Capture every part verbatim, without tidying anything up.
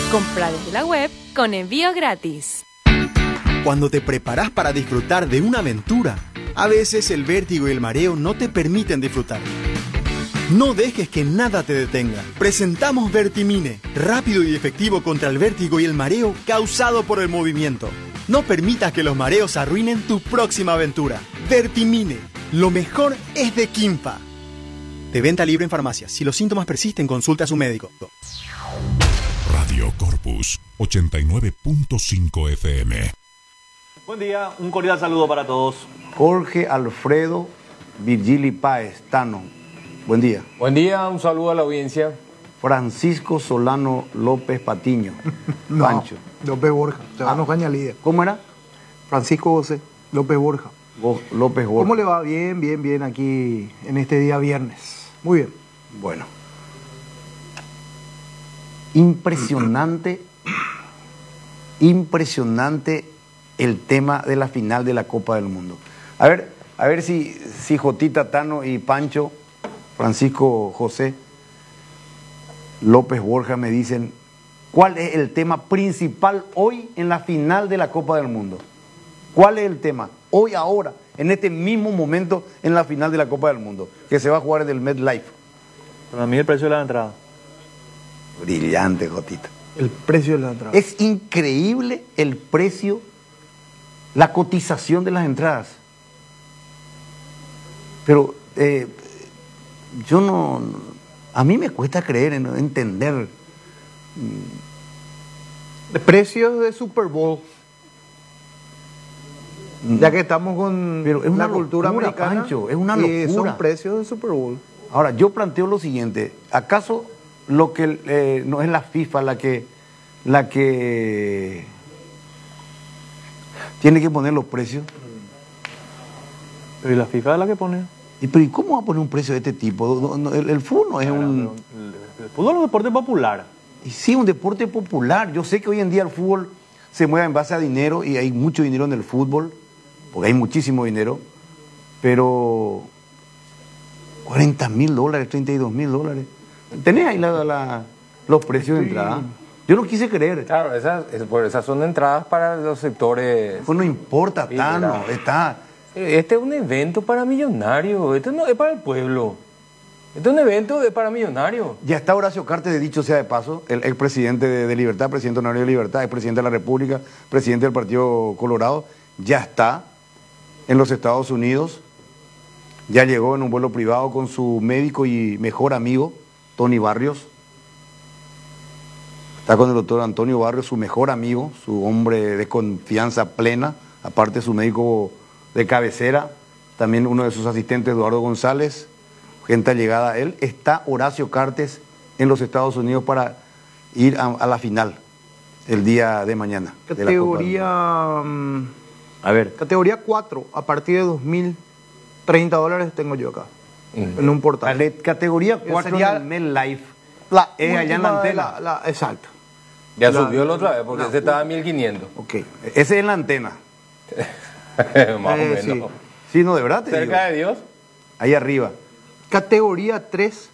Compra desde la web con envío gratis. Cuando te preparas para disfrutar de una aventura, a veces el vértigo y el mareo no te permiten disfrutar. No dejes que nada te detenga. Presentamos Vertimine, rápido y efectivo contra el vértigo y el mareo causado por el movimiento. No permitas que los mareos arruinen tu próxima aventura. Vertimine, lo mejor es de Quimpa. De venta libre en farmacias. Si los síntomas persisten, consulte a su médico. Radio Corpus ochenta y nueve punto cinco F M. Buen día, un cordial saludo para todos. Jorge Alfredo Virgili Páez, Tano. Buen día. Buen día, un saludo a la audiencia. Francisco Solano López Patiño. No, Pancho. López Borja. Solano Ah. Caña líder. ¿Cómo era? Francisco José López Borja. Go- López Borja. ¿Cómo le va? Bien, bien, bien aquí en este día viernes. Muy bien. Bueno. Impresionante, impresionante el tema de la final de la Copa del Mundo. A ver, a ver si, si Jotita, Tano y Pancho, Francisco José, López Borja me dicen cuál es el tema principal hoy en la final de la Copa del Mundo. ¿Cuál es el tema hoy, ahora, en este mismo momento en la final de la Copa del Mundo, que se va a jugar en el MetLife? Para mí el precio de la entrada. Brillante, Jotita. El precio de la entrada. Es increíble el precio, la cotización de las entradas. Pero eh, yo no, a mí me cuesta creer, en, entender. De precios de Super Bowl. Ya que estamos con Pero es una la cultura locura, americana. Pancho, es una y locura. son precios de Super Bowl. Ahora, yo planteo lo siguiente, ¿acaso lo que eh, no es la FIFA la que, la que tiene que poner los precios? Pero ¿y la FIFA es la que pone? ¿Y, pero, ¿y cómo va a poner un precio de este tipo? No, no, el, el fútbol no es Claro, un... El, el fútbol es un deporte popular. Y sí, un deporte popular. Yo sé que hoy en día el fútbol se mueve en base a dinero y hay mucho dinero en el fútbol, porque hay muchísimo dinero, pero cuarenta mil dólares, treinta y dos mil dólares. ¿Tenés ahí la, la, los precios de entrada? Yo no quise creer. Claro, esas, es- por esas son entradas para los sectores. Pues no importa, Sí, Tano, mira. está... Este es un evento para millonarios, esto no es para el pueblo. Este es un evento de para millonarios. Ya está Horacio Cartes, de dicho sea de paso, el, el presidente de, de Libertad, presidente honorario de Libertad, el presidente de la República, presidente del Partido Colorado, ya está en los Estados Unidos, ya llegó en un vuelo privado con su médico y mejor amigo, Tony Barrios. Está con el doctor Antonio Barrios, su mejor amigo, su hombre de confianza plena, aparte su médico de cabecera, también uno de sus asistentes, Eduardo González, gente allegada a él. Está Horacio Cartes en los Estados Unidos para ir a, a la final el día de mañana. de la Copa del Mundo. Categoría. mm, A ver, Categoría cuatro, a partir de dos mil treinta dólares tengo yo acá. En un portal. la categoría cuatro Sería en el MetLife La es allá en la última de antena. la- la- exacto. Ya La- subió la otra vez, porque la- ese estaba a mil quinientos. Ok, ese es en la antena. Más Eh, o sí. menos. Sí, no, de verdad te Cerca digo. de Dios. Ahí arriba. Categoría tres.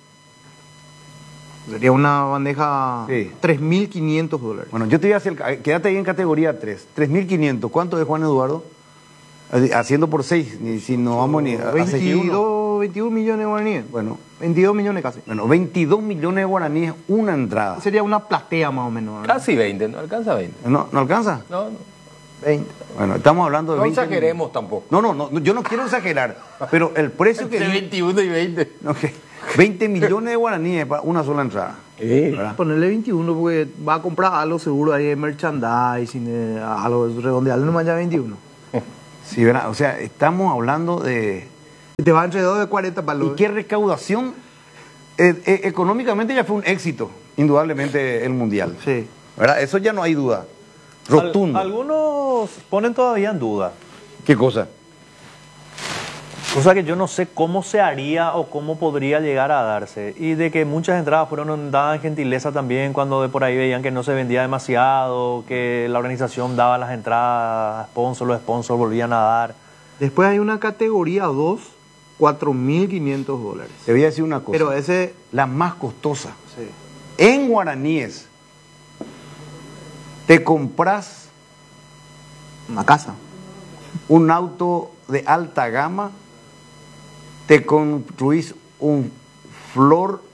Sería una bandeja Sí. tres mil quinientos dólares. Bueno, yo te voy a hacer, quédate ahí en categoría tres, tres mil quinientos. ¿Cuánto es Juan Eduardo? Eh, Haciendo por seis, ni si no vamos ni a, a seis uno. veintidós, veintiún millones de guaraníes. Bueno, veintidós millones casi. bueno, veintidós millones de guaraníes, una entrada. Sería una platea más o menos. ¿verdad? Casi veinte, no alcanza veinte. ¿No, no alcanza? No, no. veinte. Bueno, estamos hablando de No veinte exageremos tampoco. No, no, no, yo no quiero exagerar, pero el precio que... Entre veintiuno y veinte. Ok, veinte millones de guaraníes para una sola entrada. ¿verdad? Ponerle veintiuno porque va a comprar algo seguro ahí de merchandising, de algo redondearle nomás ya veintiuno. Sí, ¿verdad? O sea, estamos hablando de... Y te va entre dos de cuarenta para ¿Y los... qué recaudación? Eh, eh, económicamente ya fue un éxito, indudablemente, el Mundial. Sí. ¿Verdad? Eso ya no hay duda. Rotundo. Al- algunos ponen todavía en duda. ¿Qué cosa? Cosa que yo no sé cómo se haría o cómo podría llegar a darse. Y de que muchas entradas fueron dadas en gentileza también cuando de por ahí veían que no se vendía demasiado, que la organización daba las entradas a sponsor, los sponsors volvían a dar. Después hay una categoría dos, cuatro mil quinientos dólares. Te voy a decir una cosa. Pero ese... La más costosa. Sí. En guaraníes. te compras Una casa. un auto de alta gama, te construís un flor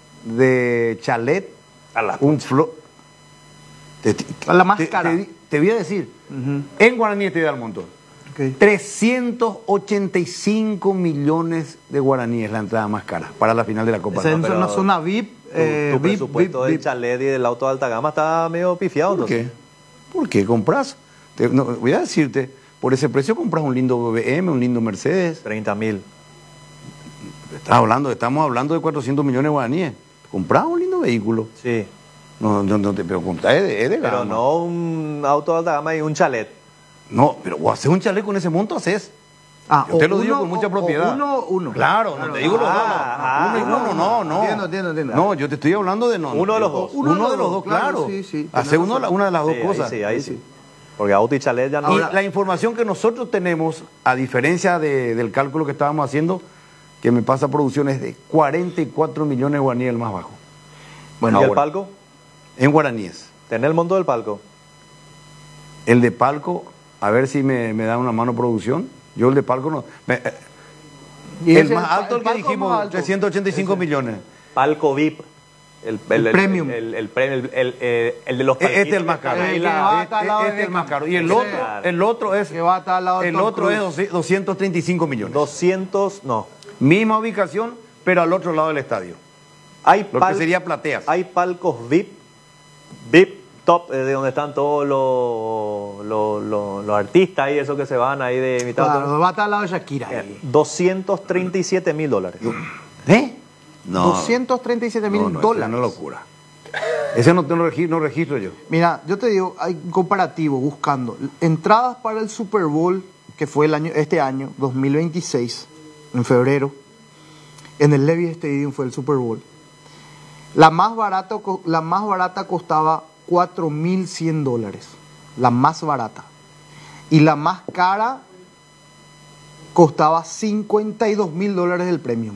de chalet, A la un flor... Te, A la más te- cara. Te, te voy a decir, Ujú. en guaraní te voy a dar el monto. Ok. trescientos ochenta y cinco millones de guaraníes la entrada más cara para la final de la Copa. Esa es del Mundo. una zona V I P. Tu, eh, tu V I P, presupuesto V I P, del chalet y del auto de alta gama está medio pifiado. ¿Por entonces. qué? ¿Por qué compras? Te- no, voy a decirte, por ese precio compras un lindo B M, un lindo Mercedes. treinta mil. Estás hablando, estamos hablando de cuatrocientos millones de guaraníes. Comprás un lindo vehículo. Sí. No, no, no te, pero comprás es de, es de Pero gama. no un auto de alta gama y un chalet. No, pero vos haces un chalet con ese monto, haces. Ah, Yo te o lo digo uno, con mucha o- propiedad. o uno, uno. Claro, no te digo los dos. Ah, No, uno y uno, no, no. Entiendo, entiendo, entiendo. No, yo te estoy hablando de no. Uno de los yo- dos. Uno, de los dos, claro. sí, sí, Hacer tenés uno, razón. una de las dos Sí, ahí cosas. sí, ahí sí. Porque auto y chalet ya no. Y la información que nosotros tenemos, a diferencia de- del cálculo que estábamos haciendo, que me pasa producción, es de cuarenta y cuatro millones de guaraníes, el más bajo. Bueno, ¿y el ahora, palco? En guaraníes. ¿Tenés el monto del palco? El de palco, a ver si me, me da una mano producción. Yo el de palco no. me- eh, Y el ese, más alto, el, que palco dijimos, más alto. trescientos ochenta y cinco Ese. millones. Palco V I P. El, El premium. El, el, premium, el, el, eh, el de los E- Este es el palquitos más que caro. están ahí El la- que va hasta al lado Este de es el más Beckham. caro. Y el Ese. otro, el otro es. Que va hasta al lado de El Tom otro Cruise. es doscientos treinta y cinco millones. doscientos, no. Misma ubicación, pero al otro lado del estadio. Hay Lo pal- que sería plateas. Hay palcos V I P, V I P top, eh, de donde están todos los, los, los, los artistas y esos que se van ahí de mitad. Claro, va hasta al lado de Shakira. Eh, ahí. doscientos treinta y siete mil dólares. ¿Eh? No. doscientos treinta y siete mil No, no, dólares. Es una locura. Ese no, te lo registro, no registro yo. Mira, yo te digo, hay un comparativo buscando entradas para el Super Bowl, que fue el año, este año, dos mil veintiséis, en febrero, en el Levi's Stadium fue el Super Bowl. La más barata, co- la más barata costaba cuatro mil cien dólares, la más barata. Y la más cara costaba cincuenta y dos mil dólares el premium.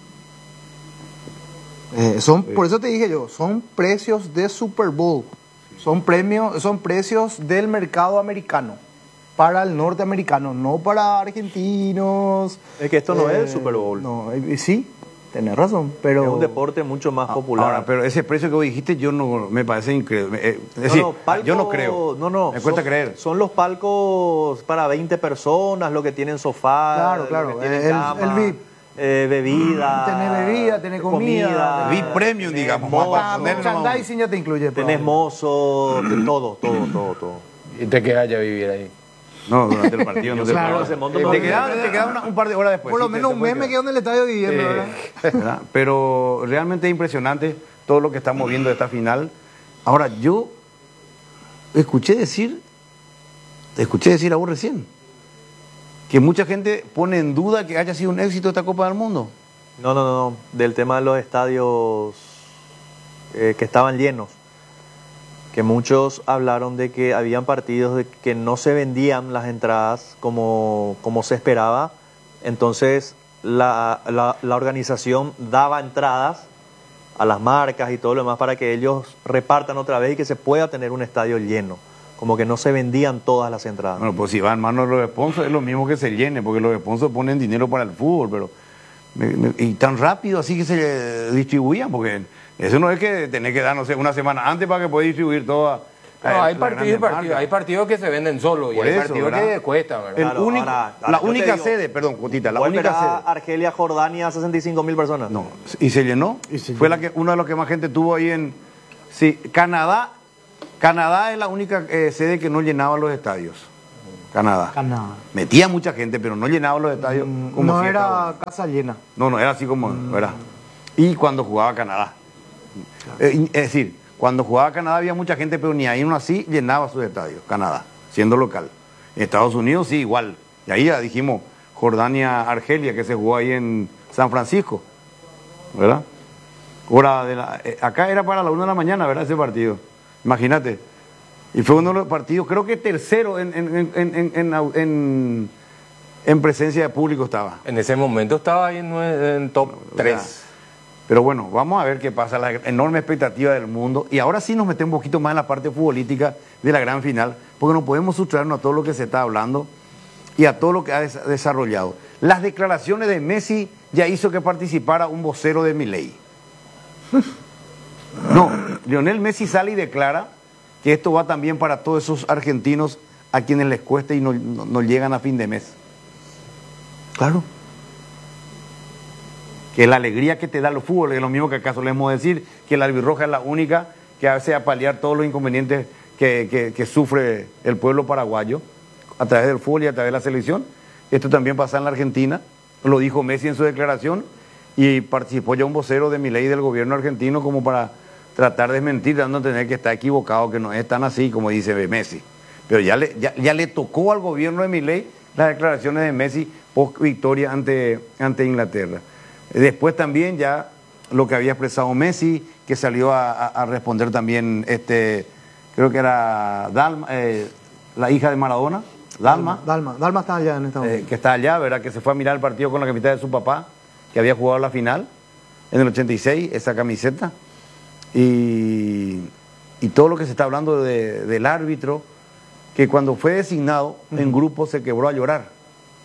Eh, son, por eso te dije yo, son precios de Super Bowl, son premios, son precios del mercado americano, para el norteamericano, no para argentinos. Es que esto no es el Eh, Super Bowl. No, eh, sí, tenés razón, pero Es un deporte mucho más popular. Ahora, pero ese precio que vos dijiste, yo no me parece increíble. Eh, es No, decir, no, palco- yo no creo. No, no. Me cuesta son, creer. Son los palcos para veinte personas, lo que tienen sofá, Claro, lo claro, que tienen el- cama, el V I P. eh, bebida. Tenés bebida, tenés comida, V I P premium, tenés digamos, mozo, para Ah, ponerle nomás. merchandising ya te incluye. tenés probable. mozo, de todo, todo, todo, todo. Y te quedas ya a vivir ahí. No, durante el partido no se Claro, puede. ese monto Te no- quedaba, te quedaba una- un par de horas después. Por lo sí, menos te- un te puede mes me quedar. quedo en el estadio viviendo, ¿verdad? ¿Verdad? Pero realmente es impresionante todo lo que estamos viendo de esta final. Ahora, yo escuché decir, te escuché decir a vos recién, que mucha gente pone en duda que haya sido un éxito esta Copa del Mundo. No, no, no, no. Del tema de los estadios eh, que estaban llenos. Que muchos hablaron de que habían partidos de que no se vendían las entradas como, como se esperaba. Entonces la, la, la organización daba entradas a las marcas y todo lo demás para que ellos repartan otra vez y que se pueda tener un estadio lleno. Como que no se vendían todas las entradas. Bueno, pues si va en manos de los sponsors es lo mismo que se llene, porque los sponsors ponen dinero para el fútbol, pero me- me- y tan rápido así que se distribuían, porque eso no es que tenés que dar, no sé, una semana antes para que puedas distribuir toda. No, eh, hay la partidos y grande partidos. marca. Hay partidos que se venden solo y Por hay eso, partidos ¿verdad? que cuestan, ¿verdad? El Claro, único, ahora- ahora la yo te única digo, sede, perdón, Cotita, la ¿Cuál única era sede. Argelia, Jordania, sesenta y cinco mil personas? No, y se llenó. Y se Fue llenó. la que uno de los que más gente tuvo ahí en. Sí, Canadá. Canadá es la única eh, sede que no llenaba los estadios. Canadá. Canadá. Metía mucha gente, pero no llenaba los estadios. Como No si era estaba- casa llena. No, no, era así como. Era. Y cuando jugaba Canadá. Eh, y- es decir, cuando jugaba Canadá había mucha gente, pero ni ahí uno así llenaba sus estadios. Canadá, siendo local. En Estados Unidos sí, igual. Y ahí ya dijimos Jordania, Argelia, que se jugó ahí en San Francisco. ¿Verdad? Hora de la, eh, acá era para la una de la mañana, ¿verdad? Ese partido. Imagínate. Y fue uno de los partidos, creo que tercero en, en, en, en, en, en- en- en presencia de público estaba. En ese momento estaba ahí en, nue- en top O sea, tres. Pero bueno, vamos a ver qué pasa, la enorme expectativa del mundo. Y ahora sí nos metemos un poquito más en la parte futbolística de la gran final, porque no podemos sustraernos a todo lo que se está hablando y a todo lo que ha des- desarrollado. Las declaraciones de Messi ya hizo que participara un vocero de Milei. No, Lionel Messi sale y declara que esto va también para todos esos argentinos a quienes les cuesta y no, no, no llegan a fin de mes. Claro. Que la alegría que te da el fútbol es lo mismo que acá solemos decir, que la albirroja es la única que hace a paliar todos los inconvenientes que, que, que sufre el pueblo paraguayo a través del fútbol y a través de la selección. Esto también pasa en la Argentina, lo dijo Messi en su declaración, y participó ya un vocero de Milei del gobierno argentino como para tratar de desmentir, dando a entender que está equivocado, que no es tan así como dice Messi. Pero ya le, ya, ya le tocó al gobierno de Milei las declaraciones de Messi post victoria ante, ante Inglaterra. Después también ya lo que había expresado Messi, que salió a, a, a responder también, este, creo que era Dalma, eh, la hija de Maradona, Dalma, Dalma, Dalma está allá en esta eh, momento. que está allá, ¿verdad? Que se fue a mirar el partido con la camiseta de su papá, que había jugado la final en el ochenta y seis, esa camiseta. Y, y todo lo que se está hablando de, del árbitro, que cuando fue designado uh-huh. en grupo se quebró a llorar.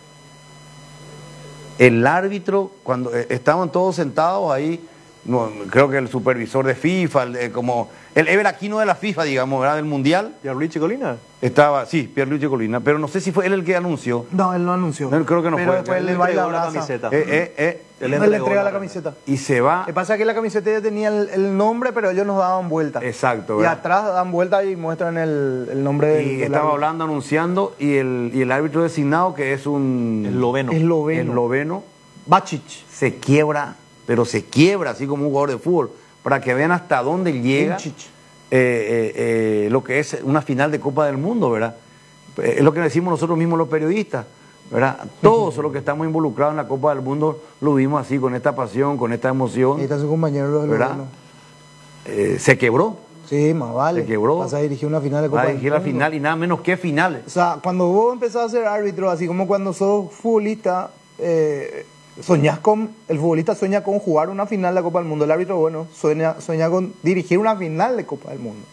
El árbitro, cuando eh, estaban todos sentados ahí, no, creo que el supervisor de FIFA, el, eh, como el Ever Aquino de la FIFA, digamos, ¿verdad? Del Mundial. ¿Pierluigi Colina? Estaba, sí, Pierluigi Colina, pero no sé si fue él el que anunció. No, él no anunció. No, creo que no pero fue. Después él le baila la camiseta. Eh, eh, eh. Él, él le entrega la camiseta. Y se va. Lo que pasa es que la camiseta ya tenía el, el nombre, pero ellos nos daban vuelta. Exacto, ¿verdad? Y atrás dan vuelta y muestran el, el nombre del. Y del estaba árbitro. Hablando, anunciando, y el, y el árbitro designado, que es un. Esloveno. Esloveno. Esloveno. Bačić. Se quiebra, pero se quiebra, así como un jugador de fútbol, para que vean hasta dónde llega eh, eh, eh, lo que es una final de Copa del Mundo, ¿verdad? Es lo que decimos nosotros mismos los periodistas, ¿verdad? Todos los que estamos involucrados en la Copa del Mundo lo vimos así, con esta pasión, con esta emoción. Ahí está su compañero, ¿verdad? Eh, se quebró. Sí, más vale. Se quebró. Vas a dirigir una final de Copa Vas a del dirigir Mundo. la final y nada menos que finales. O sea, cuando vos empezás a ser árbitro, así como cuando sos futbolista, eh, soñás con, el futbolista sueña con jugar una final de la Copa del Mundo. El árbitro, bueno, sueña, sueña con dirigir una final de Copa del Mundo.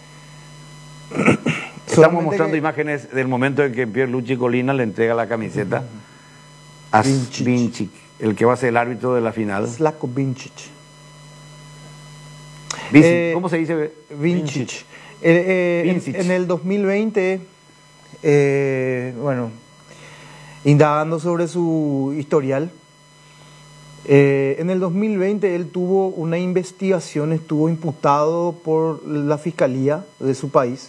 Estamos mostrando que... imágenes del momento en que Pierluigi Colina le entrega la camiseta uh-huh. a Vincic, el que va a ser el árbitro de la final. Slavko Vincic. Eh, ¿Cómo se dice? Vincic. Eh, eh, en, en el dos mil veinte, eh, bueno, indagando sobre su historial, eh, en el dos mil veinte él tuvo una investigación, estuvo imputado por la fiscalía de su país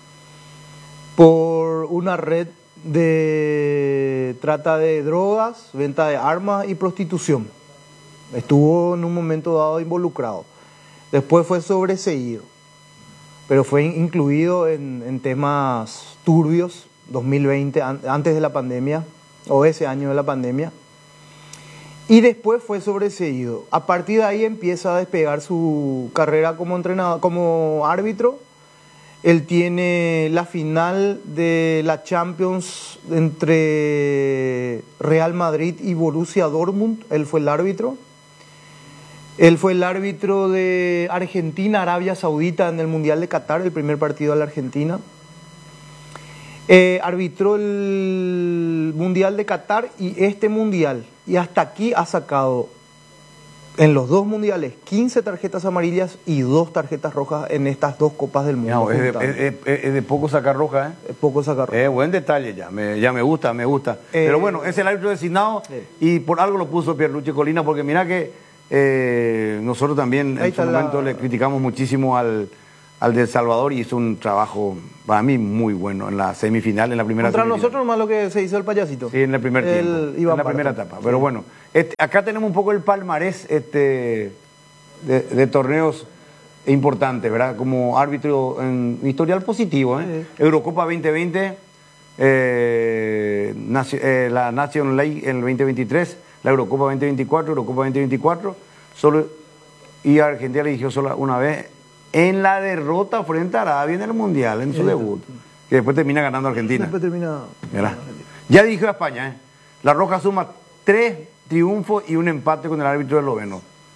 por una red de trata de drogas, venta de armas y prostitución. Estuvo en un momento dado involucrado. Después fue sobreseído, pero fue incluido en, en temas turbios, dos mil veinte, an, antes de la pandemia, o ese año de la pandemia, y después fue sobreseído. A partir de ahí empieza a despegar su carrera como entrenador, como árbitro. Él tiene la final de la Champions entre Real Madrid y Borussia Dortmund, él fue el árbitro. Él fue el árbitro de Argentina-Arabia Saudita en el Mundial de Qatar, el primer partido de la Argentina. Eh, arbitró el Mundial de Qatar y este Mundial. Y hasta aquí ha sacado en los dos mundiales quince tarjetas amarillas y dos tarjetas rojas en estas dos Copas del Mundo. No, es, de, es, es, es de poco sacar roja, ¿eh? Es poco sacar roja. Es buen detalle ya, me, ya me gusta, me gusta. Eh, Pero bueno, es el árbitro designado eh. y por algo lo puso Pierluigi Colina, porque mira que Eh, nosotros también en su momento la... le criticamos muchísimo al, al de El Salvador y hizo un trabajo para mí muy bueno en la semifinal, en la primera Contra semifinal. nosotros nomás lo que se hizo el payasito. Sí, en el primer el tiempo, Iván en la Parto. primera etapa. Pero sí. Bueno, este, acá tenemos un poco el palmarés este, de, de torneos importantes, ¿verdad? Como árbitro en historial positivo, ¿eh? Sí. Eurocopa veinte veinte, eh, nacio, eh, la Nation League en el veinte veintitrés, la Eurocopa veinte veinticuatro, Eurocopa veinte veinticuatro, solo, y Argentina le dirigió solo una vez en la derrota frente a Arabia en el Mundial, en su sí, debut, que después termina ganando Argentina. Después termina... ¿verdad? Ya dirigió a España, ¿eh? La Roja suma tres triunfos y un empate con el árbitro esloveno.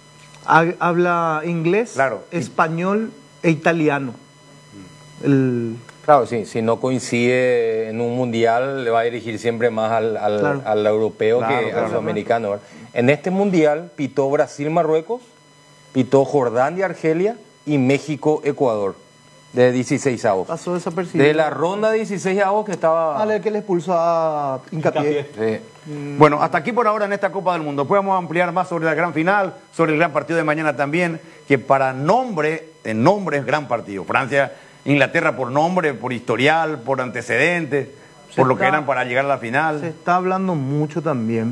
Ha- Habla inglés, Claro. español e italiano. El, Claro, sí, si no coincide en un mundial, le va a dirigir siempre más al, al, Claro. al europeo Claro, que claro. al sudamericano, ¿verdad? En este mundial pitó Brasil-Marruecos, pitó Jordania-Argelia y México-Ecuador, de dieciséis avos. pasó desapercibido. De la ronda dieciséis avos que estaba... Vale, que le expulsó a Hincapié. Sí. Bueno, hasta aquí por ahora en esta Copa del Mundo. Podemos ampliar más sobre la gran final, sobre el gran partido de mañana también, que para nombre, en nombre es gran partido. Francia, Inglaterra por nombre, por historial, por antecedentes, Se por lo que está- eran para llegar a la final. Se está hablando mucho también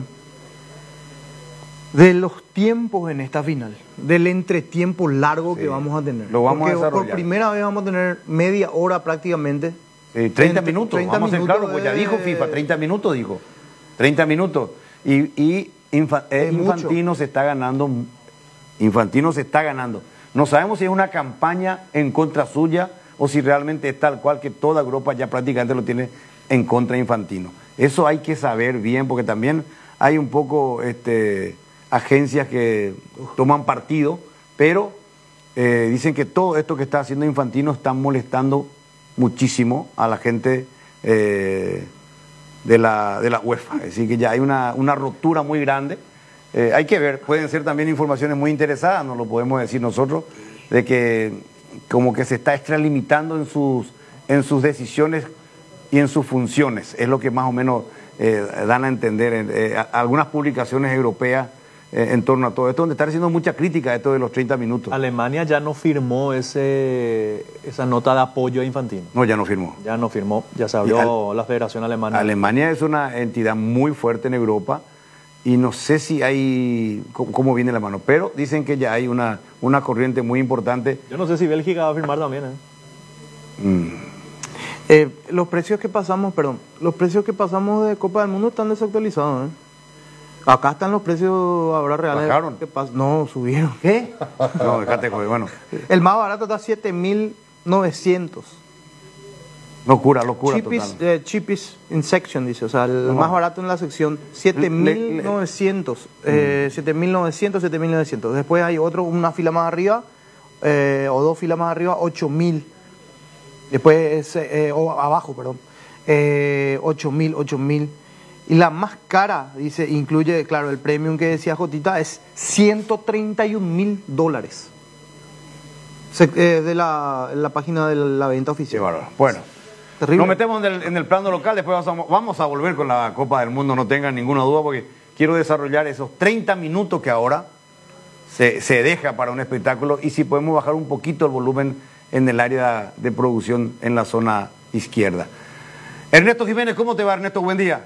de los tiempos en esta final, del entretiempo largo Sí, que vamos a tener. lo vamos a Porque desarrollar. por primera vez vamos a tener media hora prácticamente. Sí, treinta Entre- minutos, treinta vamos a ser minutos claros, pues ya de- dijo FIFA, treinta minutos dijo. treinta minutos. Y, y Infa- eh, Es mucho. Infantino se está ganando, Infantino se está ganando. No sabemos si es una campaña en contra suya o si realmente es tal cual que toda Europa ya prácticamente lo tiene en contra de Infantino. Eso hay que saber bien, porque también hay un poco este, agencias que toman partido, pero eh, dicen que todo esto que está haciendo Infantino está molestando muchísimo a la gente eh, de, la, de la UEFA. Es decir, que ya hay una, una rotura muy grande. Eh, hay que ver, pueden ser también informaciones muy interesadas, no lo podemos decir nosotros, de que como que se está extralimitando en sus, en sus decisiones y en sus funciones. Es lo que más o menos eh, dan a entender en, eh, a- algunas publicaciones europeas eh, en torno a todo esto, donde están haciendo mucha crítica a esto de los treinta minutos. Alemania ya no firmó ese, esa nota de apoyo a Infantino. No, ya no firmó. Ya no firmó, ya se abrió la Federación Alemana. Alemania es una entidad muy fuerte en Europa y no sé si hay cómo, cómo viene la mano, pero dicen que ya hay una, una corriente muy importante. Yo no sé si Bélgica va a firmar también. ¿eh? Eh, los precios que pasamos, perdón, los precios que pasamos de Copa del Mundo están desactualizados. ¿eh? Acá están los precios ahora reales. ¿Bajaron? ¿Qué pasa? No, subieron. ¿Qué? No, déjate joder, bueno. El más barato está siete mil novecientos. Locura, locura Cheapest, total. eh, cheapest in section, dice. O sea, el No. más barato en la sección, siete mil novecientos. Eh, siete mil novecientos, siete mil novecientos. Después hay otro, una fila más arriba, eh, o dos filas más arriba, ocho mil. Después, eh, o abajo, perdón, eh, ocho mil, ocho mil. Y la más cara, dice, incluye, claro, el premium que decía Jotita, es ciento treinta y un mil dólares. Se- eh, de la, la página de la venta Qué oficial. bárbaro. Bueno, Terrible. nos metemos en el, en el plano local, después vamos a, vamos a volver con la Copa del Mundo, no tengan ninguna duda, porque quiero desarrollar esos treinta minutos que ahora se, se deja para un espectáculo y si podemos bajar un poquito el volumen en el área de producción en la zona izquierda. Ernesto Jiménez, ¿cómo te va, Ernesto? Buen día.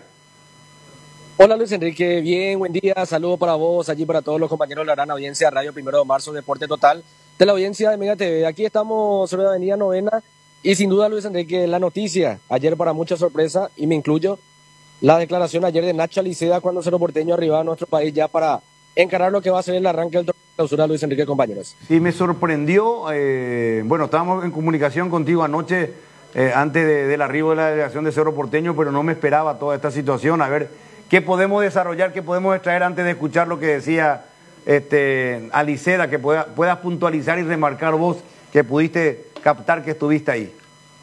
Hola Luis Enrique, bien, buen día, saludos para vos, allí para todos los compañeros de la gran audiencia de Radio Primero de Marzo, Deporte Total, de la audiencia de Mega T V. Aquí estamos sobre la avenida Novena y sin duda Luis Enrique, la noticia, ayer para mucha sorpresa, y me incluyo, la declaración ayer de Nacho Aliceda cuando Cerro Porteño arribaba a nuestro país ya para encarar lo que va a ser el arranque del torneo de clausura, Luis Enrique, compañeros. Sí, me sorprendió, eh, bueno, estábamos en comunicación contigo anoche, eh, antes de- del arribo de la delegación de Cerro Porteño, pero no me esperaba toda esta situación. A ver, ¿qué podemos desarrollar, qué podemos extraer antes de escuchar lo que decía este, Aliceda, que pueda, puedas puntualizar y remarcar vos que pudiste captar que estuviste ahí?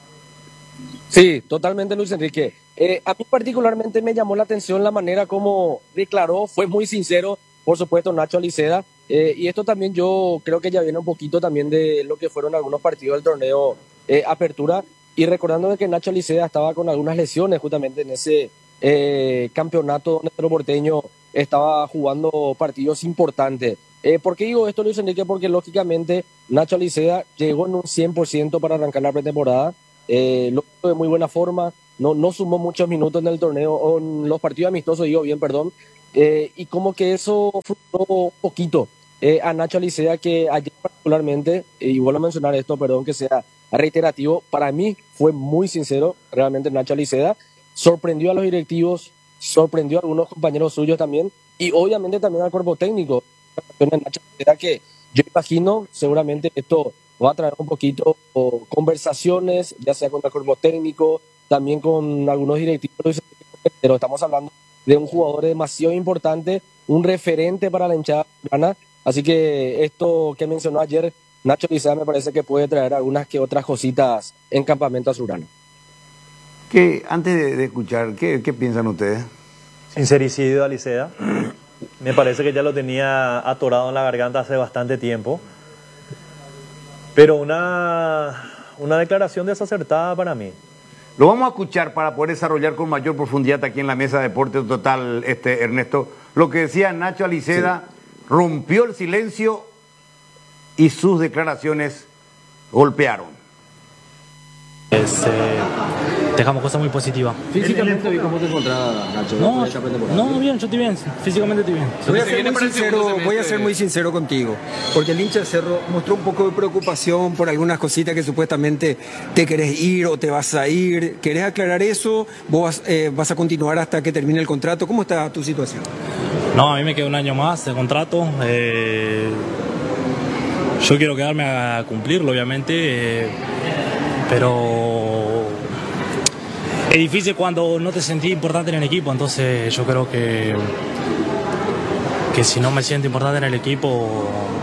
Sí, totalmente Luis Enrique. Eh, a mí particularmente me llamó la atención la manera como declaró, fue muy sincero, por supuesto, Nacho Aliceda, eh, y esto también yo creo que ya viene un poquito también de lo que fueron algunos partidos del torneo eh, Apertura, y recordando de que Nacho Aliceda estaba con algunas lesiones justamente en ese eh, campeonato donde Cerro Porteño estaba jugando partidos importantes. Eh, ¿Por qué digo esto, Luis Enrique? Porque lógicamente Nacho Aliceda llegó en un cien por ciento para arrancar la pretemporada, eh, lo hizo de muy buena forma, no, no sumó muchos minutos en el torneo, o en los partidos amistosos, digo bien, perdón, eh, y como que eso frustró un poquito eh, a Nacho Aliceda, que ayer particularmente, eh, y vuelvo a mencionar esto, perdón que sea reiterativo, para mí fue muy sincero, realmente Nacho Aliceda, sorprendió a los directivos, sorprendió a algunos compañeros suyos también, y obviamente también al cuerpo técnico, Nacho Aliceda, que yo imagino seguramente esto va a traer un poquito o, conversaciones, ya sea con el cuerpo técnico, también con algunos directivos, pero estamos hablando de un jugador demasiado importante, un referente para la hinchada peruana, Así que esto que mencionó ayer Nacho Licea me parece que puede traer algunas que otras cositas en Campamento Azulgrana. Que antes de, de escuchar, ¿qué, ¿qué piensan ustedes? Sincericidio de Alicea. Me parece que ya lo tenía atorado en la garganta hace bastante tiempo. Pero una, una declaración desacertada para mí. Lo vamos a escuchar para poder desarrollar con mayor profundidad aquí en la mesa de Deporte Total, este, Ernesto. Lo que decía Nacho Aliceda, sí. Rompió el silencio y sus declaraciones golpearon. Es, eh, dejamos cosas muy positivas. Físicamente, ¿cómo te encontrás, Nacho? No, no, bien, yo estoy bien, físicamente estoy bien. Voy a ser muy sincero, voy a ser muy sincero contigo, porque el hincha de Cerro mostró un poco de preocupación por algunas cositas que supuestamente te querés ir o te vas a ir. ¿Querés aclarar eso? ¿Vos vas, eh, vas a continuar hasta que termine el contrato? ¿Cómo está tu situación? No, a mí me queda un año más de contrato. Eh, yo quiero quedarme a cumplirlo, obviamente, eh, pero es difícil cuando no te sentís importante en el equipo. Entonces yo creo que, que si no me siento importante en el equipo,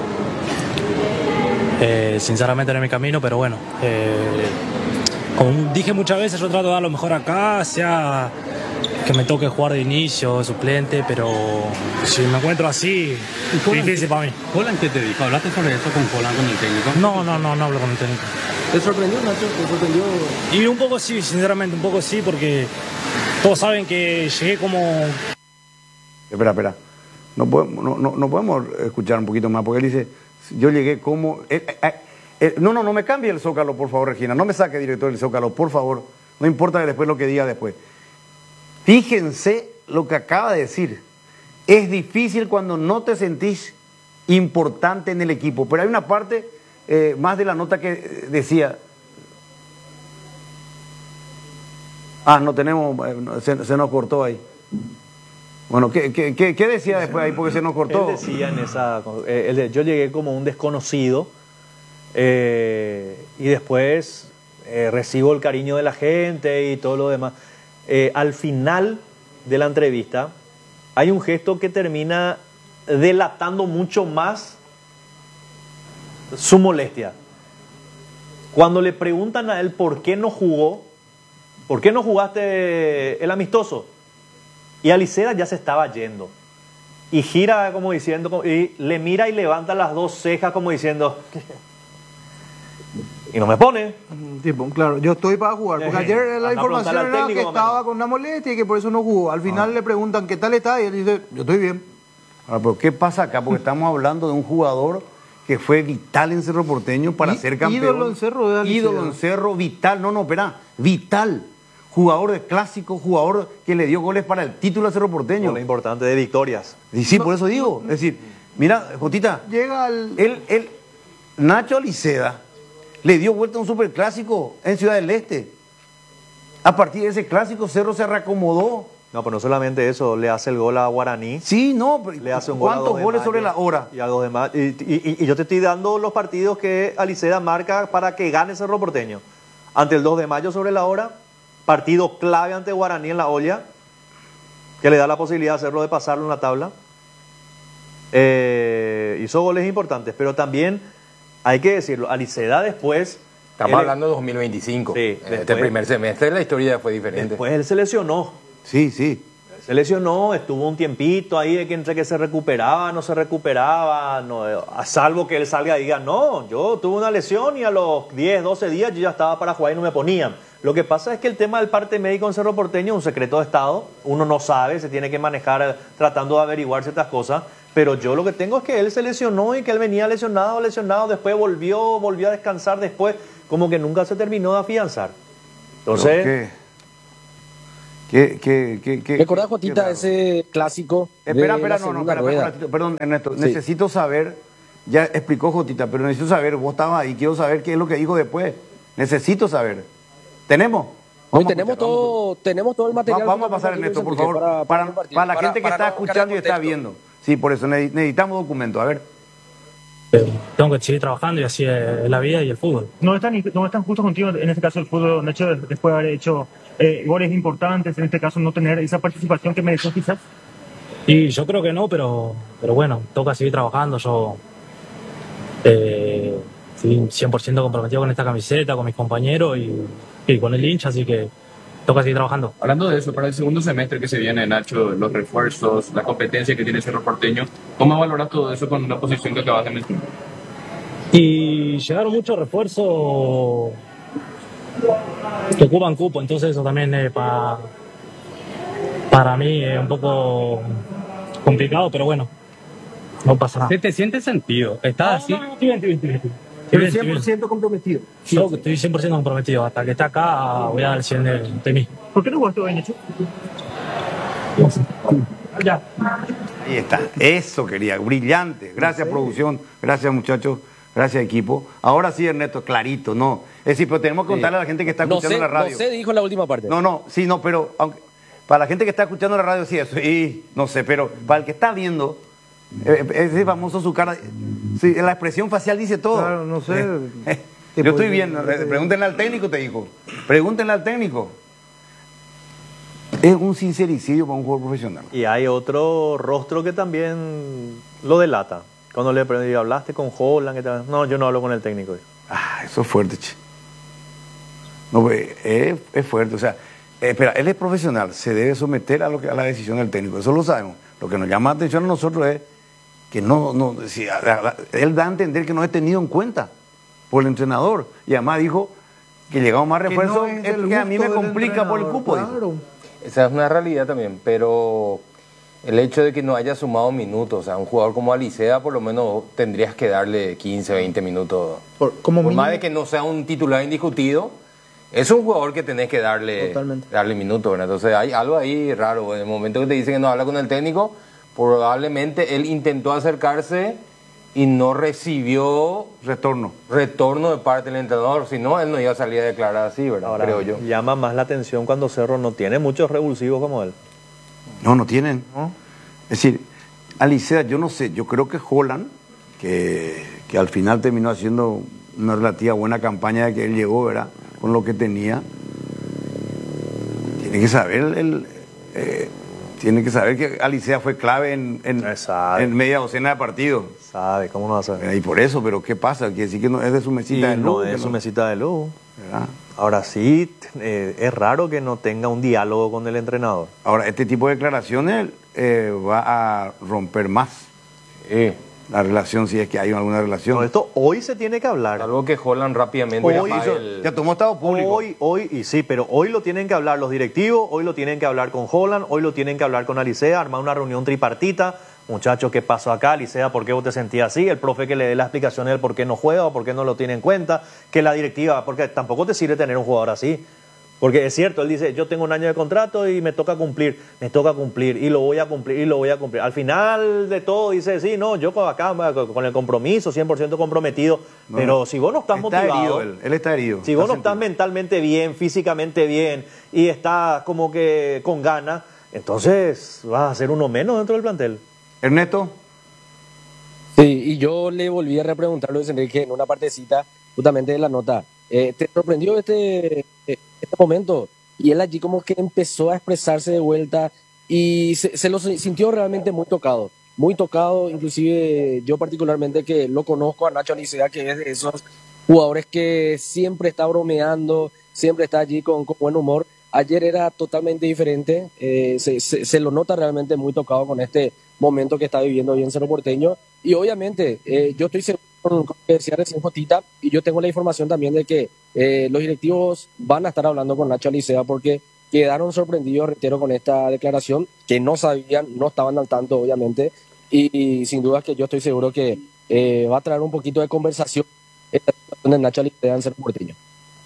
eh, sinceramente no es mi camino, pero bueno, eh, como dije muchas veces, yo trato de dar lo mejor acá, sea que me toque jugar de inicio, de suplente, pero si me encuentro así, es difícil para mí. ¿Holland qué te dijo? ¿Hablaste sobre eso con Holland, con el técnico? No, no, no, no hablo con el técnico. ¿Te sorprendió, Nacho? ¿Te sorprendió? Y un poco sí, sinceramente, un poco sí, porque todos saben que llegué como... Espera, espera. No podemos, no, no, no podemos escuchar un poquito más, porque él dice, yo llegué como... Eh, eh, eh, no, no, no me cambie el Zócalo, por favor, Regina. No me saque, director del Zócalo, por favor. No importa después lo que diga después. Fíjense lo que acaba de decir. Es difícil cuando no te sentís importante en el equipo. Pero hay una parte eh, más de la nota que decía... Ah, no tenemos... Eh, se, se nos cortó ahí. Bueno, ¿qué, qué, qué, qué decía después ahí? Porque se nos cortó. Él decía en esa... Eh, él, yo llegué como un desconocido eh, y después eh, recibo el cariño de la gente y todo lo demás. Eh, al final de la entrevista hay un gesto que termina delatando mucho más su molestia. Cuando le preguntan a él por qué no jugó, por qué no jugaste el amistoso, y Aliceda ya se estaba yendo y gira como diciendo, y le mira y levanta las dos cejas como diciendo y no me pone. Tipo, claro, yo estoy para jugar. Porque ayer la información era que estaba con una molestia y que por eso no jugó. Al final ah. le preguntan qué tal está y él dice, yo estoy bien. Ahora, pero ¿qué pasa acá? Porque estamos hablando de un jugador que fue vital en Cerro Porteño para y, ser campeón. Ídolo en Cerro de Alicea. Ídolo en Cerro, vital. No, no, espera, vital. Jugador de clásico, jugador que le dio goles para el título a Cerro Porteño. Lo importante de victorias. Y sí, no, por eso digo. Es decir, mira, Jotita, llega al... él, él, Nacho Aliceda le dio vuelta a un superclásico en Ciudad del Este. A partir de ese clásico, Cerro se reacomodó. No, pero no solamente eso, le hace el gol a Guaraní. Sí, no, pero le hace un gol ¿cuántos goles sobre la hora? Y a los demás. Y, y, y yo te estoy dando los partidos que Aliceda marca para que gane Cerro Porteño. Ante el dos de mayo sobre la hora, partido clave ante Guaraní en la olla, que le da la posibilidad a Cerro de pasarlo en la tabla. Eh, hizo goles importantes, pero también... Hay que decirlo, Aliceda después... Estamos él, hablando de dos mil veinticinco. Sí, después, este primer semestre la historia fue diferente. Después él se lesionó. Sí, sí. Se lesionó, estuvo un tiempito ahí de que entre que se recuperaba, no se recuperaba, no, a salvo que él salga y diga, no, yo tuve una lesión y a los diez, doce días yo ya estaba para jugar y no me ponían. Lo que pasa es que el tema del parte médico en Cerro Porteño es un secreto de Estado, uno no sabe, se tiene que manejar tratando de averiguar ciertas cosas, pero yo lo que tengo es que él se lesionó y que él venía lesionado, lesionado, después volvió, volvió a descansar después, como que nunca se terminó de afianzar. Entonces... ¿Qué, qué, qué, qué, ¿Recordás, Jotita, ese clásico? Espera, espera, no, no, espera, espera, perdón, Ernesto, sí. Necesito saber, ya explicó Jotita, pero necesito saber, vos estabas ahí, quiero saber qué es lo que dijo después. Necesito saber. ¿Tenemos? Hoy tenemos todo, tenemos todo el material. Va, vamos a pasar, Ernesto, por favor, para, para, para, para la para, gente que está escuchando y está viendo. Sí, por eso necesitamos documentos, a ver. Tengo que seguir trabajando y así es la vida y el fútbol. No están, no están justos contigo, en este caso el fútbol, Nacho, después de haber hecho eh, goles importantes, en este caso no tener esa participación que mereció quizás. Y yo creo que no, pero, pero bueno, toca seguir trabajando. Yo eh, estoy cien por ciento comprometido con esta camiseta, con mis compañeros y, y con el hincha, así que toca seguir trabajando. Hablando de eso, para el segundo semestre que se viene, Nacho, los refuerzos, la competencia que tiene Cerro Porteño, ¿cómo valoras todo eso con la posición que acabas de mencionar? Y llegaron muchos refuerzos que ocupan cupo, entonces eso también eh, pa, para mí es un poco complicado, pero bueno, no pasa nada. ¿Te, te sientes sentido? ¿Estás así? No, no, estoy bien, estoy bien, estoy bien. Pero cien por ciento comprometido. Yo estoy cien por ciento comprometido. Hasta que esté acá voy a dar el cien de, de mí. ¿Por qué no jugaste hoy, Nacho? Ya. Ahí está. Eso quería. Brillante. Gracias, producción. Gracias, muchachos. Gracias, equipo. Ahora sí, Ernesto, clarito, ¿no? Es decir, pero tenemos que contarle a la gente que está No escuchando sé, la radio. no sé, dijo la última parte. No, no, sí, no, pero aunque, para la gente que está escuchando la radio, sí, eso, y no sé, pero para el que está viendo, eh, ese famoso su cara, sí, la expresión facial dice todo. Claro, no sé. Eh, eh, yo estoy viendo, eh, pregúntenle al técnico, te dijo. Pregúntenle al técnico. Es un sincericidio para un jugador profesional. Y hay otro rostro que también lo delata. Cuando le pregunté, ¿hablaste con Holland? ¿Qué tal? No, yo no hablo con el técnico. Ah, eso es fuerte, che. No, es, es fuerte, o sea, eh, espera, él es profesional, se debe someter a, lo que, a la decisión del técnico, eso lo sabemos. Lo que nos llama la atención a nosotros es que no, no si, a, a, él da a entender que no es tenido en cuenta por el entrenador. Y además dijo que llegamos más refuerzos, no es, es que a mí me complica por el cupo. Claro. Esa es una realidad también, pero el hecho de que no haya sumado minutos, o sea, un jugador como Alicea por lo menos tendrías que darle quince, veinte minutos. Por, como por mínimo, más de que no sea un titular indiscutido, es un jugador que tenés que darle, darle minutos, ¿verdad? Entonces hay algo ahí raro. En el momento que te dice que no habla con el técnico, probablemente él intentó acercarse y no recibió retorno retorno de parte del entrenador, si no, él no iba a salir a declarar así, ¿verdad? Ahora, creo yo. Llama más la atención cuando Cerro no tiene muchos revulsivos como él. No, no tienen. ¿No? Es decir, Alicea, yo no sé, yo creo que Holland, que, que al final terminó haciendo una relativa buena campaña de que él llegó, ¿verdad? Con lo que tenía, tiene que saber el, eh, tiene que saber que Alicea fue clave en, en, en media docena de partidos. Sabe, ¿cómo no va a saber? Y por eso, pero ¿qué pasa? Quiere decir que no es de su mesita de luz. No es su mesita de luz. ¿Verdad? Ahora sí, eh, es raro que no tenga un diálogo con el entrenador. Ahora, este tipo de declaraciones eh, va a romper más eh, la relación, si es que hay alguna relación. No, esto hoy se tiene que hablar. Algo que Holland rápidamente hoy ya, hizo, el... ya tomó estado público. Hoy, hoy, y sí, pero hoy lo tienen que hablar los directivos, hoy lo tienen que hablar con Holland, hoy lo tienen que hablar con Alicea, armar una reunión tripartita. Muchachos, ¿qué pasó acá? Alicea, ¿por qué vos te sentías así? El profe que le dé la explicación del por qué no juega o por qué no lo tiene en cuenta. Que la directiva, porque tampoco te sirve tener un jugador así. Porque es cierto, él dice, yo tengo un año de contrato y me toca cumplir, me toca cumplir y lo voy a cumplir y lo voy a cumplir. Al final de todo dice, sí, no, yo acá con el compromiso, cien por ciento comprometido, no, pero si vos no estás está motivado, herido él, él está herido. Si vos no estás mentalmente bien, físicamente bien y estás como que con ganas, entonces vas a ser uno menos dentro del plantel. Ernesto. Sí, y yo le volví a repreguntar a Luis Enrique en una partecita justamente de la nota. Eh, ¿Te sorprendió este, este momento? Y él allí como que empezó a expresarse de vuelta y se, se lo sintió realmente muy tocado. Muy tocado, inclusive yo particularmente que lo conozco a Nacho Alicea, que es de esos jugadores que siempre está bromeando, siempre está allí con, con buen humor. Ayer era totalmente diferente, eh, se, se, se lo nota realmente muy tocado con este momento que está viviendo bien Cerro Porteño. Y obviamente, eh, yo estoy seguro, con lo que decía recién Jotita, y yo tengo la información también de que eh, los directivos van a estar hablando con Nacho Alicea porque quedaron sorprendidos, reitero, con esta declaración, que no sabían, no estaban al tanto, obviamente, y, y sin duda que yo estoy seguro que eh, va a traer un poquito de conversación esta situación de Nacho Alicea en Cerro Porteño.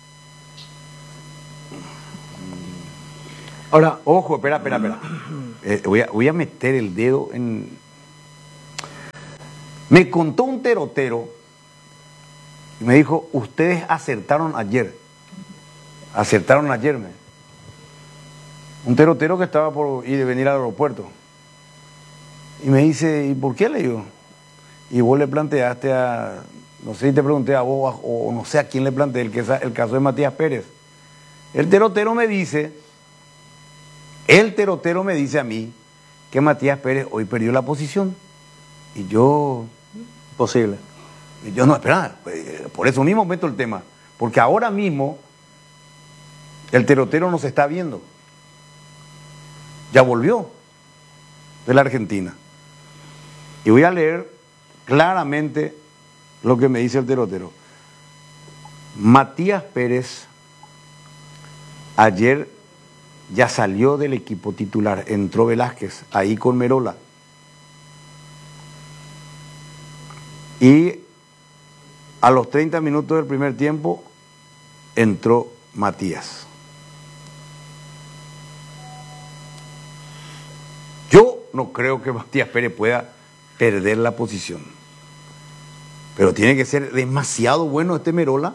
Ahora, ojo, espera, espera, espera. Eh, voy, a, voy a meter el dedo en... Me contó un terotero y me dijo, ustedes acertaron ayer. Acertaron ayer, me. Un terotero que estaba por ir de venir al aeropuerto. Y me dice, ¿y por qué? Le digo. Y vos le planteaste a, no sé si te pregunté a vos o, o no sé a quién le planteé, el, que es el caso de Matías Pérez. El terotero me dice... El terotero me dice a mí que Matías Pérez hoy perdió la posición. Y yo... Posible. Yo no, espera, por eso mismo meto el tema. Porque ahora mismo el pelotero nos está viendo. Ya volvió de la Argentina. Y voy a leer claramente lo que me dice el pelotero. Matías Pérez ayer ya salió del equipo titular, entró Velázquez ahí con Merola. Y a los treinta minutos del primer tiempo entró Matías. Yo no creo que Matías Pérez pueda perder la posición. Pero tiene que ser demasiado bueno este Merola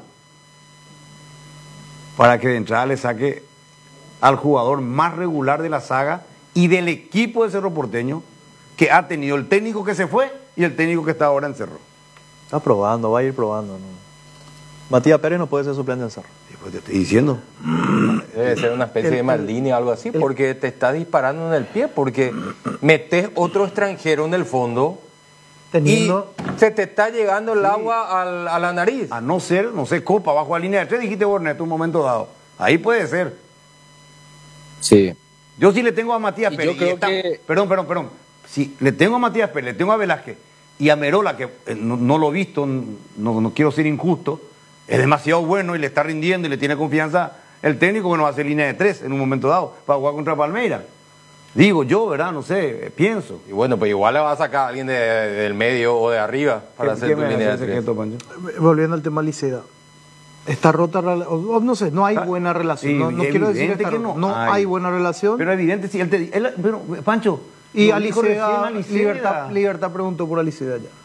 para que de entrada le saque al jugador más regular de la saga y del equipo de Cerro Porteño que ha tenido el técnico que se fue y el técnico que está ahora en Cerro. Está probando, va a ir probando, ¿no? Matías Pérez no puede ser suplente en Cerro. Pues te estoy diciendo. Debe ser una especie El- de Maldini o algo así, porque te está disparando en el pie, porque metes otro extranjero en el fondo Teniendo- y se te está llegando el agua al- a la nariz. A no ser, no sé, Copa, bajo la línea de tres, dijiste Borneto un momento dado. Ahí puede ser. Sí. Yo sí le tengo a Matías Y Pérez. yo creo y está- que- Perdón, perdón, perdón. Si le tengo a Matías Pérez, le tengo a Velázquez y a Merola, que eh, no, no lo he visto, no, no quiero ser injusto, es demasiado bueno y le está rindiendo y le tiene confianza el técnico que no va a hacer línea de tres en un momento dado para jugar contra Palmeiras. Digo yo, ¿verdad? No sé, eh, pienso. Y bueno, pues igual le va a sacar a alguien de- del medio o de arriba para ¿Qué- hacer qué tu me línea de hace tres. secreto, Pancho? Volviendo al tema Liceda. Está rota, rela- o- o no sé, no hay Ah, buena relación. sí, no no quiero decir que, evidente está que rota. no no hay. hay buena relación. Pero evidente, sí, él te, él- pero, Pancho, y lo dijo recién Alicea, Alicea. Libertad, Libertad preguntó por Alicea ya.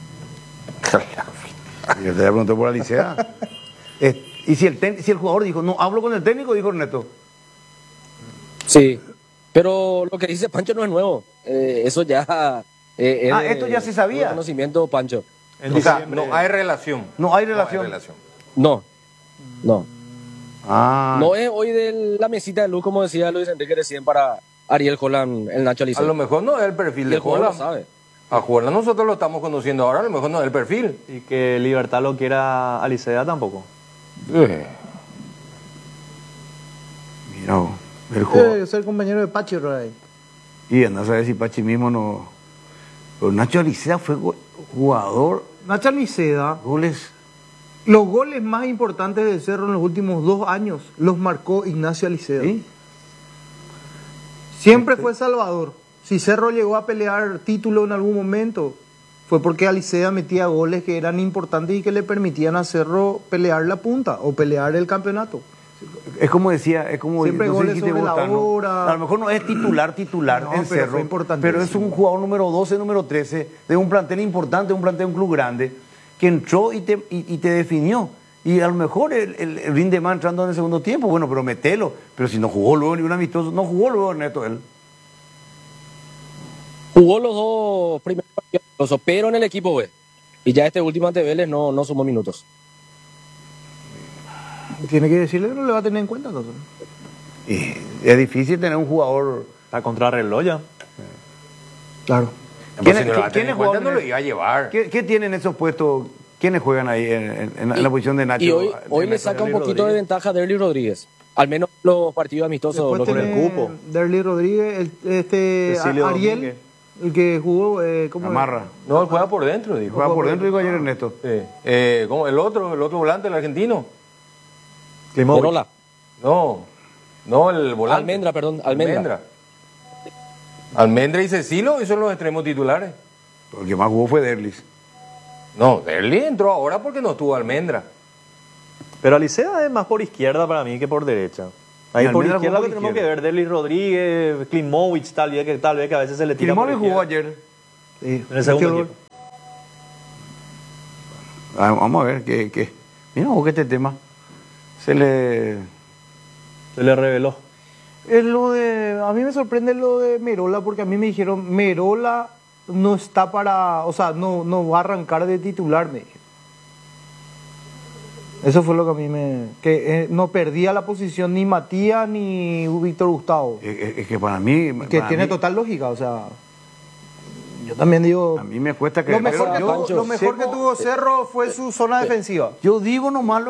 Yo te pregunté por Alicea. Eh, y si el, ten- si el jugador dijo, no, hablo con el técnico, dijo Ernesto. Sí, pero lo que dice Pancho no es nuevo. Eh, eso ya eh, es Ah, de- esto ya se sabía. de conocimiento, Pancho. O sea, no hay relación. No hay relación. No, no. Ah. No es hoy de la mesita de luz, como decía Luis Enrique recién, para Ariel Holland, el Nacho A Alicea. lo mejor no es el perfil Y de el jugador lo Holland. sabe. A Holland nosotros lo estamos conociendo ahora, a lo mejor no es el perfil. Y que Libertad lo quiera a Licea tampoco. Eh. Mira, vos, el jugador. Eh, ser compañero de Pachi Ray. Y anda a saber si Pachi mismo no. Pero Nacho Alicea fue go- jugador. Nacho Alicea, Goles. los goles más importantes del Cerro en los últimos dos años los marcó Ignacio Alicea. ¿Sí? Siempre fue Salvador. Si Cerro llegó a pelear título en algún momento, fue porque Alicea metía goles que eran importantes y que le permitían a Cerro pelear la punta o pelear el campeonato. Es como decía, es como Siempre no sé goles si dijiste sobre la vos, Tano. hora. A lo mejor no es titular, titular No, en pero Cerro, fue importantísimo. pero es un jugador número doce, número trece, de un plantel importante, de un plantel de un club grande, que entró y te, y, y te definió. Y a lo mejor el, el, el Lindemann entrando en el segundo tiempo, bueno, pero metelo. Pero si no jugó luego ni un amistoso, no jugó luego Ernesto él. Jugó los dos primeros partidos, pero en el equipo B. Y ya este último ante Vélez no, no sumó minutos. Tiene que decirle que no le va a tener en cuenta entonces. Y es difícil tener un jugador. Está contra reloj ya. Claro. Pues ¿Quiénes- si no lo va a tener quiénes en cuenta, juegan no lo en- iba a llevar. ¿Qué, qué tienen esos puestos? ¿Quiénes juegan ahí en, en- en la, en la posición de Nacho? Y hoy, hoy de le Ernesto? saca un Derly poquito de Rodríguez. ventaja a Derly Rodríguez. Al menos los partidos amistosos. Después los tenés que- cupo. Derly Rodríguez, el- este Cecilio Ariel, Domínguez. el que jugó, eh, ¿cómo Amarra. No, él juega por dentro, dijo. Juega por dentro, digo ayer Ernesto. Sí. Eh, ¿cómo? El otro, el otro volante, el argentino. Klimovic. Merola. No, no, el volante. Almendra, perdón, Almendra. Almendra. Almendra y Cecilio, esos son los extremos titulares. El que más jugó fue Derlis. No, Derly entró ahora porque no estuvo Almendra. Pero Alicea es más por izquierda para mí que por derecha. Ahí Y por Almendra izquierda jugó lo por tenemos que izquierda. ver. Derly Rodríguez, Klimovic, tal vez que, tal vez que a veces se le tira por Klimovic jugó izquierda. ayer. Sí, En el segundo metió- equipo. Ah, vamos a ver qué. qué. Mira vos que este tema se le. Se le reveló. Es lo de, a mí me sorprende lo de Merola porque a mí me dijeron Merola no está para, o sea, no, no va a arrancar de titular, me dijeron. Eso fue lo que a mí me... Que eh, no perdía la posición ni Matías ni Víctor Gustavo. Es, es- es que para mí... Que para tiene mí- total lógica, o sea... Yo también digo... A mí me cuesta que... Lo mejor, que, yo- tuvo, lo mejor que Seco- tuvo Cerro fue su zona defensiva. Yo digo nomás lo